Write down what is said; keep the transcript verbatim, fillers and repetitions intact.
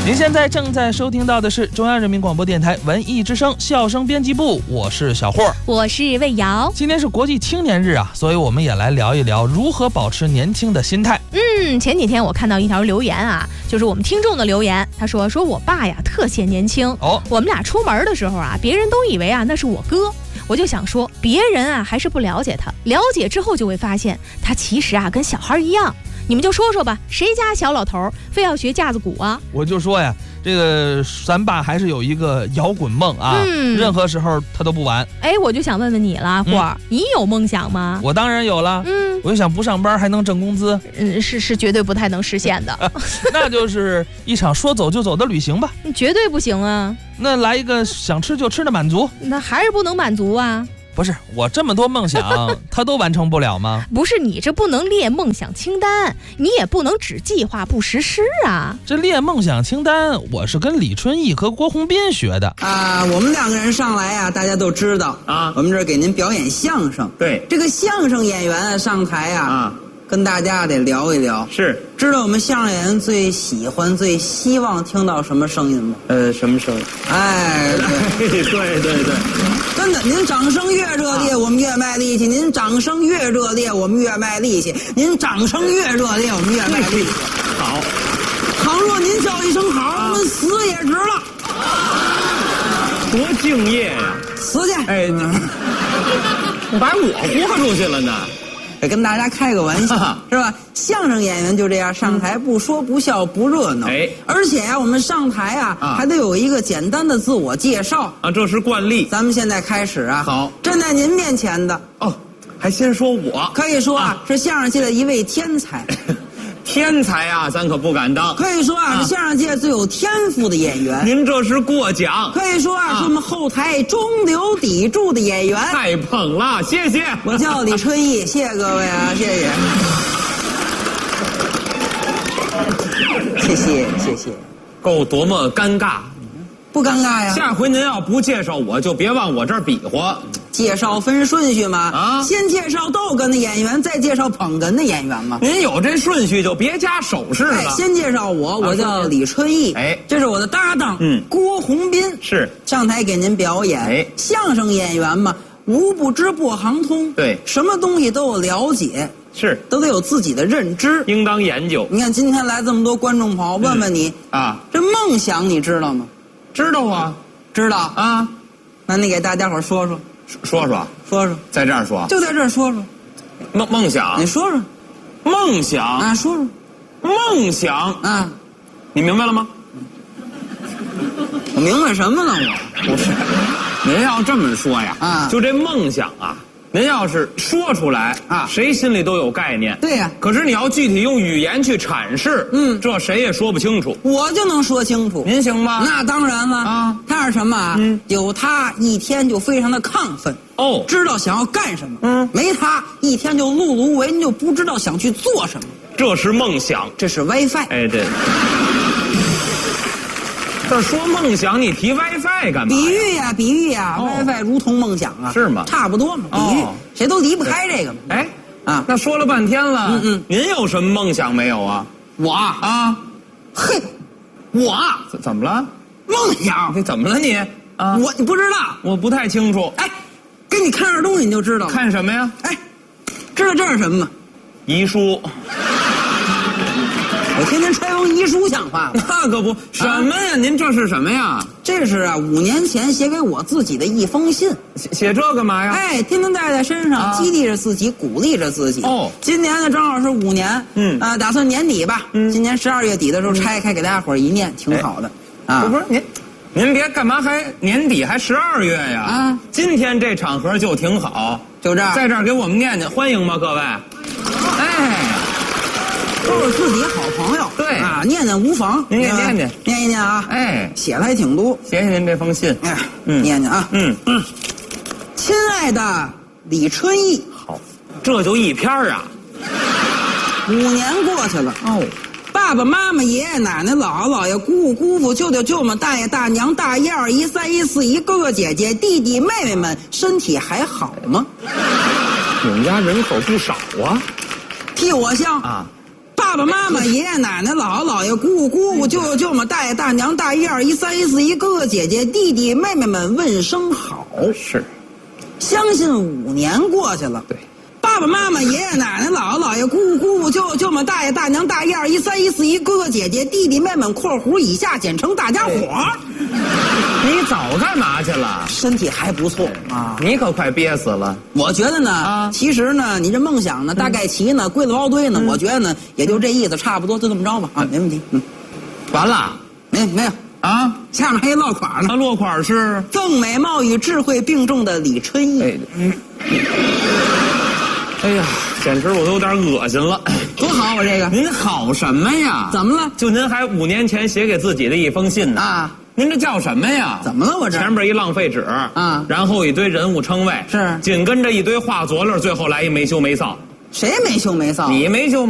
您现在正在收听到的是中央人民广播电台文艺之声笑声编辑部，我是小霍， 我是魏瑶。 今天是国际青年日啊，所以我们也来聊一聊如何保持年轻的心态。 嗯，前几天我看到一条留言啊，就是我们听众的留言，他说说我爸呀特显年轻哦，我们俩出门的时候啊，别人都以为啊那是我哥。我就想说，别人啊还是不了解他，了解之后就会发现他其实啊跟小孩一样。你们就说说吧，谁家小老头非要学架子鼓啊？ 我就说呀，这个咱爸还是有一个摇滚梦啊，嗯、任何时候他都不晚。 哎，我就想问问你了，霍儿、嗯，你有梦想吗？ 我当然有了，嗯，我就想不上班还能挣工资， 嗯，是是绝对不太能实现的。 那就是一场说走就走的旅行吧。 绝对不行啊！ 那来一个想吃就吃的满足， 那还是不能满足啊。 不是我这么多梦想，他都完成不了吗？ 不是你这不能列梦想清单，你也不能只计划不实施啊。 这列梦想清单，我是跟李春义和郭宏斌学的啊。我们两个人上来啊，大家都知道啊，我们这儿给您表演相声。 对， 这个相声演员啊上台啊，啊跟大家得聊一聊。 是， 知道我们相声演员最喜欢、最希望听到什么声音吗？ 呃，什么声音？ 哎， 对对对对。 真的，您掌声越热烈，啊、我们越卖力气；您掌声越热烈，我们越卖力气；您掌声越热烈，我们越卖力气。 好， 倘若您叫一声好，啊、我们死也值了。 多敬业呀、啊！ 死去！ 哎，你把我豁出去了呢。 跟大家开个玩笑，是吧？相声演员就这样，上台不说不笑不热闹。哎，而且呀、啊，我们上台啊，啊，还得有一个简单的自我介绍啊，这是惯例。 咱们现在开始啊。 好， 站在您面前的哦，还先说我， 可以说啊，啊是相声界的一位天才。 天才啊，咱可不敢当。 可以说啊，啊是相声界最有天赋的演员。 您这是过奖。 可以说啊，啊是我们后台中流砥柱的演员。 太捧了，谢谢。 我叫李春义，谢谢各位啊，谢谢。谢谢谢谢。 够多么尴尬。 不尴尬呀。 下回您要不介绍我，就别往我这儿比划。 介绍分顺序嘛， 啊， 先介绍逗哏的演员，再介绍捧哏的演员嘛。 您有这顺序就别加手势了。 哎，先介绍我，我叫李春义， 哎， 这是我的搭档， 嗯， 郭宏斌， 是上台给您表演。 哎， 相声演员嘛，无不知不行通， 对， 什么东西都有了解， 是， 都得有自己的认知， 应当研究。 你看今天来这么多观众朋友，问问你啊， 这梦想你知道吗？ 知道啊， 知道啊， 那你给大家伙说说。 说说说说， 在这儿说， 就在这儿说说， 梦梦想， 你说说， 梦想啊，说说， 梦想啊， 你明白了吗？ 我明白什么了？我不是，您要这么说呀， 啊， 就这梦想啊，您要是说出来啊，谁心里都有概念。 对呀、啊， 可是你要具体用语言去阐释， 嗯， 这谁也说不清楚。 我就能说清楚， 您行吗？ 那当然了啊，他是什么啊？嗯，有他一天就非常的亢奋哦， 知道想要干什么。 嗯， 没他一天就碌碌无为，你就不知道想去做什么。 这是梦想， 这是 WiFi。 哎，对。这说梦想，你提 WiFi 干嘛？ 比喻呀，比喻呀、 哦、 ，WiFi 如同梦想啊， 是吗？ 差不多嘛，比喻，哦、谁都离不开这个嘛。 哎， 啊， 那说了半天了， 嗯嗯， 您有什么梦想没有啊？ 我啊， 嘿，我怎怎么了？ 梦想？ 你怎么了你？啊， 我你不知道？ 我不太清楚。 哎，给你看点东西你就知道了。 看什么呀？ 哎，知道这是什么吗？ 遗书。 我天天揣封遗书像话吗？ 那可不，什么呀？啊、您这是什么呀？ 这是啊，五年前写给我自己的一封信。 写写这干嘛呀？ 哎，天天带在身上，啊、激励着自己，鼓励着自己。 哦， 今年呢正好是五年，嗯啊、呃，打算年底吧。嗯，今年十二月底的时候拆开给大家伙一念，挺好的。 哎、啊，不是您，您别干嘛还年底还十二月呀？ 啊， 今天这场合就挺好， 就这儿， 在这儿给我们念念，欢迎吗，各位？哎。 都是自己好朋友， 对啊，念念无妨。 您给念念， 念一念啊！ 哎， 写的还挺多。 谢谢您这封信。 哎，嗯，念念啊。 嗯嗯， 亲爱的李春义， 好，这就一篇啊。 五年过去了哦，爸爸妈妈、爷爷奶奶、姥姥姥爷、姑姑姑父、舅舅舅妈、大爷大娘、大姨二姨、三姨四姨、哥哥姐姐、弟弟妹妹们，身体还好吗？ 你们家人口不少啊。 替我向啊。 爸爸妈妈、爷爷奶奶、姥姥姥爷、姑姑姑父、舅舅舅妈、大爷大娘、大姨二姨、三姨四姨、哥哥姐姐、弟弟妹妹们问声好。 是， 相信五年过去了， 对， 爸爸妈妈、爷爷奶奶、姥姥姥爷、姑姑姑父、舅舅舅妈、大爷大娘、大姨二姨、三姨四姨、哥哥姐姐、弟弟妹妹（括弧以下简称大家伙）。 你早干嘛去了？ 身体还不错啊， 你可快憋死了。 我觉得呢，啊、其实呢，你这梦想呢，大概齐呢，归了包堆呢，嗯、我觉得呢，也就这意思，差不多就这么着吧啊，没问题。嗯， 完了， 没没有啊， 下面还有落款呢。 那落款是更美貌与智慧并重的李春义。 哎，嗯、哎呀，简直我都有点恶心了。 多好，我这个。 您好什么呀？ 怎么了？ 就您还五年前写给自己的一封信呢啊。您这叫什么呀？ 怎么了？我这前边一浪费纸啊，然后一堆人物称谓， 是， 紧跟着一堆画佐料，最后来一没羞没臊。 谁没羞没臊？ 你没羞。